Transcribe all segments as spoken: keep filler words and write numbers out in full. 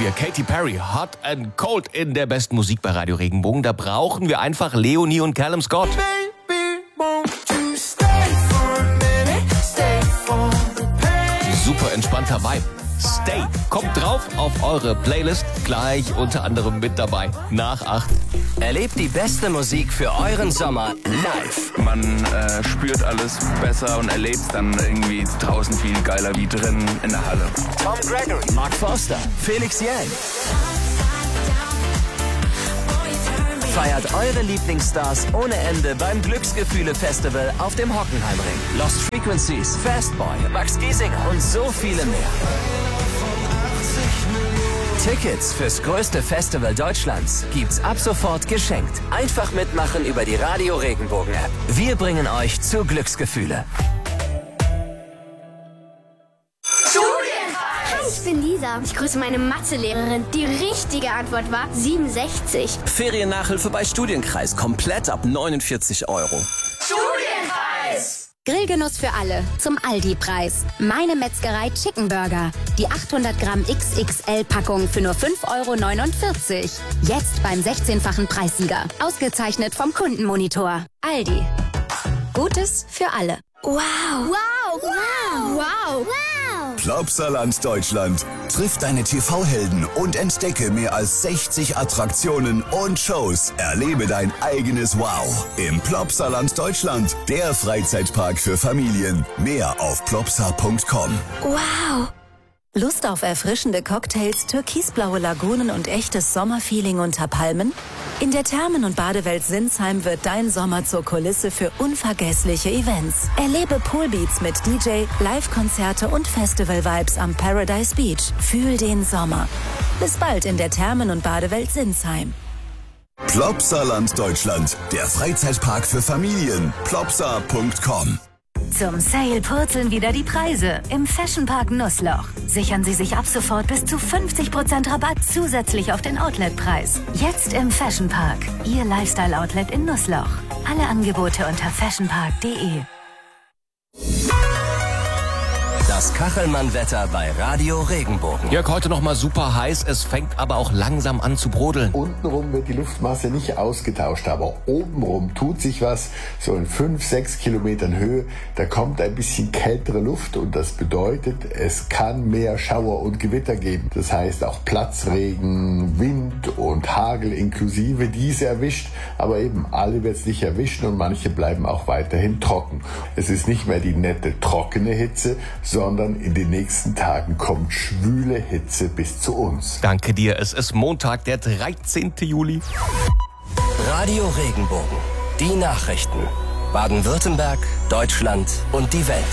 wir. Katy Perry, Hot and Cold in der besten Musik bei Radio Regenbogen. Da brauchen wir einfach Leonie und Callum Scott. Super entspannter Vibe. Stay. Kommt drauf auf eure Playlist. Gleich unter anderem mit dabei. Nach acht. Erlebt die beste Musik für euren Sommer live. Man äh, spürt alles besser und erlebt es dann irgendwie draußen viel geiler wie drin in der Halle. Tom Gregory, Mark Forster, Felix Jähn. Feiert eure Lieblingsstars ohne Ende beim Glücksgefühle-Festival auf dem Hockenheimring. Lost Frequencies, Fastboy, Max Giesinger und so viele mehr. Tickets fürs größte Festival Deutschlands gibt's ab sofort geschenkt. Einfach mitmachen über die Radio Regenbogen App. Wir bringen euch zu Glücksgefühle. Ich bin Lisa. Ich grüße meine Mathelehrerin. Die richtige Antwort war siebenundsechzig. Feriennachhilfe bei Studienkreis. Komplett ab neunundvierzig Euro. Studienkreis! Grillgenuss für alle zum Aldi-Preis. Meine Metzgerei Chicken Burger. Die achthundert Gramm X X L-Packung für nur fünf Euro neunundvierzig. Jetzt beim sechzehnfachen Preissieger. Ausgezeichnet vom Kundenmonitor. Aldi. Gutes für alle. Wow! Wow! Wow! Wow! Wow! Plopsaland Deutschland. Triff deine T V-Helden und entdecke mehr als sechzig Attraktionen und Shows. Erlebe dein eigenes Wow im Plopsaland Deutschland. Der Freizeitpark für Familien. Mehr auf plopsa punkt com. Wow! Lust auf erfrischende Cocktails, türkisblaue Lagunen und echtes Sommerfeeling unter Palmen? In der Thermen- und Badewelt Sinsheim wird dein Sommer zur Kulisse für unvergessliche Events. Erlebe Poolbeats mit D J, Live-Konzerte und Festival-Vibes am Paradise Beach. Fühl den Sommer. Bis bald in der Thermen- und Badewelt Sinsheim. Plopsaland Deutschland. Der Freizeitpark für Familien. plopsa punkt com. Zum Sale purzeln wieder die Preise im Fashionpark Nussloch. Sichern Sie sich ab sofort bis zu fünfzig Prozent Rabatt zusätzlich auf den Outletpreis. Jetzt im Fashionpark, Ihr Lifestyle-Outlet in Nussloch. Alle Angebote unter fashionpark punkt de. Das Kachelmann-Wetter bei Radio Regenbogen. Jörg, heute noch mal super heiß. Es fängt aber auch langsam an zu brodeln. Untenrum wird die Luftmasse nicht ausgetauscht, aber obenrum tut sich was. So in fünf, sechs Kilometern Höhe, da kommt ein bisschen kältere Luft und das bedeutet, es kann mehr Schauer und Gewitter geben. Das heißt auch Platzregen, Wind und Hagel inklusive, diese erwischt. Aber eben alle wird es nicht erwischen und manche bleiben auch weiterhin trocken. Es ist nicht mehr die nette, trockene Hitze, sondern in den nächsten Tagen kommt schwüle Hitze bis zu uns. Danke dir. Es ist Montag, der dreizehnten Juli. Radio Regenbogen. Die Nachrichten. Baden-Württemberg, Deutschland und die Welt.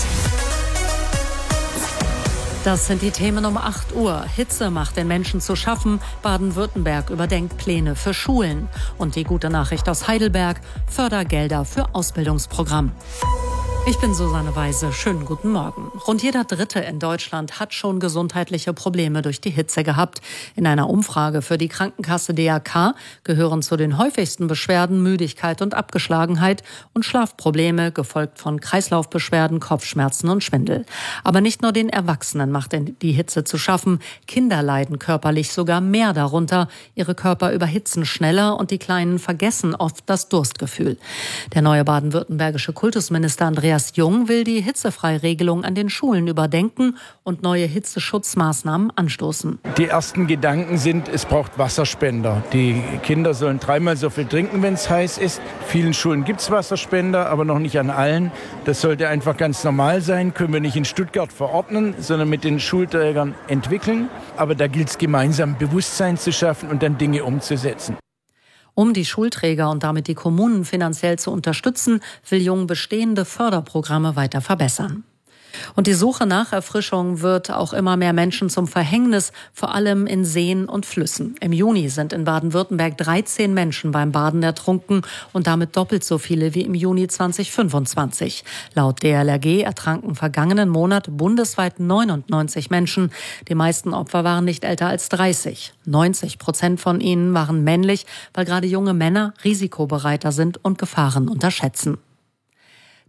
Das sind die Themen um acht Uhr. Hitze macht den Menschen zu schaffen. Baden-Württemberg überdenkt Pläne für Schulen. Und die gute Nachricht aus Heidelberg: Fördergelder für Ausbildungsprogramm. Ich bin Susanne Weise. Schönen guten Morgen. Rund jeder Dritte in Deutschland hat schon gesundheitliche Probleme durch die Hitze gehabt. In einer Umfrage für die Krankenkasse D R K gehören zu den häufigsten Beschwerden Müdigkeit und Abgeschlagenheit und Schlafprobleme, gefolgt von Kreislaufbeschwerden, Kopfschmerzen und Schwindel. Aber nicht nur den Erwachsenen macht die Hitze zu schaffen. Kinder leiden körperlich sogar mehr darunter. Ihre Körper überhitzen schneller und die Kleinen vergessen oft das Durstgefühl. Der neue baden-württembergische Kultusminister Andreas Jung will die Hitzefreiregelung an den Schulen überdenken und neue Hitzeschutzmaßnahmen anstoßen. Die ersten Gedanken sind, es braucht Wasserspender. Die Kinder sollen dreimal so viel trinken, wenn es heiß ist. In vielen Schulen gibt es Wasserspender, aber noch nicht an allen. Das sollte einfach ganz normal sein. Können wir nicht in Stuttgart verordnen, sondern mit den Schulträgern entwickeln. Aber da gilt es gemeinsam, Bewusstsein zu schaffen und dann Dinge umzusetzen. Um die Schulträger und damit die Kommunen finanziell zu unterstützen, will Jung bestehende Förderprogramme weiter verbessern. Und die Suche nach Erfrischung wird auch immer mehr Menschen zum Verhängnis, vor allem in Seen und Flüssen. Im Juni sind in Baden-Württemberg dreizehn Menschen beim Baden ertrunken und damit doppelt so viele wie im Juni zweitausendfünfundzwanzig. Laut D L R G ertranken vergangenen Monat bundesweit neunundneunzig Menschen. Die meisten Opfer waren nicht älter als dreißig. neunzig Prozent von ihnen waren männlich, weil gerade junge Männer risikobereiter sind und Gefahren unterschätzen.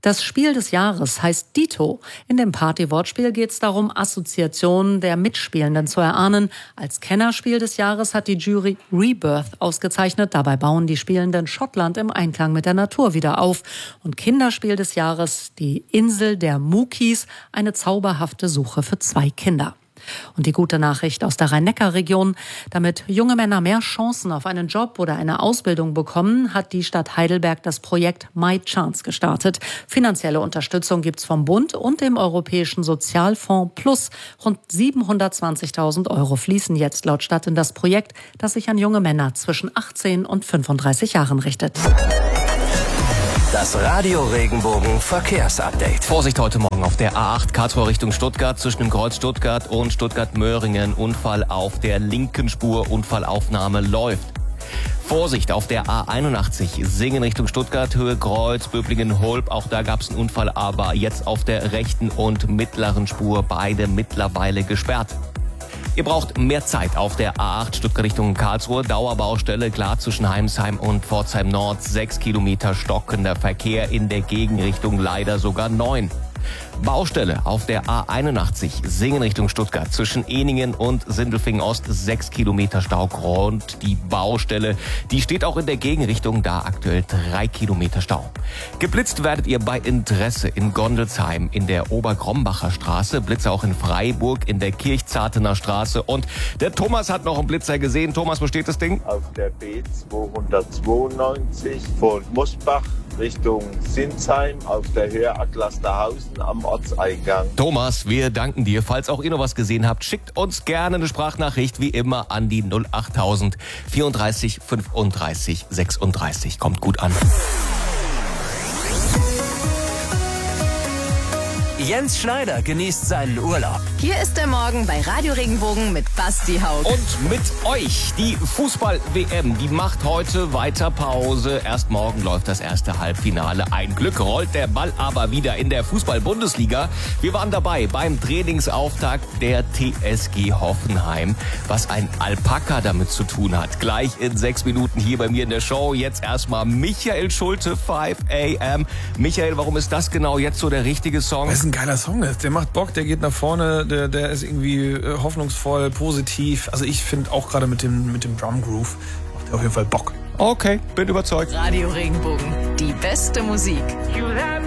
Das Spiel des Jahres heißt Dito. In dem Party-Wortspiel geht es darum, Assoziationen der Mitspielenden zu erahnen. Als Kennerspiel des Jahres hat die Jury Rebirth ausgezeichnet. Dabei bauen die Spielenden Schottland im Einklang mit der Natur wieder auf. Und Kinderspiel des Jahres, die Insel der Mukis, eine zauberhafte Suche für zwei Kinder. Und die gute Nachricht aus der Rhein-Neckar-Region: Damit junge Männer mehr Chancen auf einen Job oder eine Ausbildung bekommen, hat die Stadt Heidelberg das Projekt My Chance gestartet. Finanzielle Unterstützung gibt's vom Bund und dem Europäischen Sozialfonds Plus. Rund siebenhundertzwanzigtausend Euro fließen jetzt laut Stadt in das Projekt, das sich an junge Männer zwischen achtzehn und fünfunddreißig Jahren richtet. Das Radio Regenbogen Verkehrsupdate. Vorsicht heute Morgen auf der A acht Karlsruhe Richtung Stuttgart zwischen dem Kreuz Stuttgart und Stuttgart-Möhringen. Unfall auf der linken Spur, Unfallaufnahme läuft. Vorsicht auf der A einundachtzig Singen Richtung Stuttgart, Höhe Kreuz, Böblingen-Holb. Auch da gab es einen Unfall, aber jetzt auf der rechten und mittleren Spur, beide mittlerweile gesperrt. Ihr braucht mehr Zeit auf der A acht Stuttgart Richtung Karlsruhe. Dauerbaustelle, klar, zwischen Heimsheim und Pforzheim Nord. Sechs Kilometer stockender Verkehr, in der Gegenrichtung leider sogar neun. Baustelle auf der A einundachtzig Singen Richtung Stuttgart zwischen Ehningen und Sindelfingen Ost. Sechs Kilometer Stau. Grund die Baustelle, die steht auch in der Gegenrichtung, da aktuell drei Kilometer Stau. Geblitzt werdet ihr bei Interesse in Gondelsheim in der Obergrombacher Straße. Blitzer auch in Freiburg in der Kirchzartener Straße. Und der Thomas hat noch einen Blitzer gesehen. Thomas, wo steht das Ding? Auf der B zweihundertzweiundneunzig von Mosbach Richtung Sinsheim auf der Höhe Atlasterhausen am Ortseingang. Thomas, wir danken dir. Falls auch ihr noch was gesehen habt, schickt uns gerne eine Sprachnachricht, wie immer, an die null achttausend vierunddreißig fünfunddreißig sechsunddreißig. Kommt gut an. Jens Schneider genießt seinen Urlaub. Hier ist der Morgen bei Radio Regenbogen mit Basti Haug. Und mit euch die Fußball-W M, die macht heute weiter Pause. Erst morgen läuft das erste Halbfinale. Ein Glück rollt der Ball aber wieder in der Fußball-Bundesliga. Wir waren dabei beim Trainingsauftakt der T S G Hoffenheim. Was ein Alpaka damit zu tun hat. Gleich in sechs Minuten hier bei mir in der Show. Jetzt erstmal Michael Schulte, five a m. Michael, warum ist das genau jetzt so der richtige Song? Das ist ein geiler Song. Der macht Bock, der geht nach vorne, der, der ist irgendwie hoffnungsvoll, positiv. Also ich finde auch gerade mit dem, mit dem Drum Groove macht er auf jeden Fall Bock. Okay, bin überzeugt. Radio Regenbogen, die beste Musik.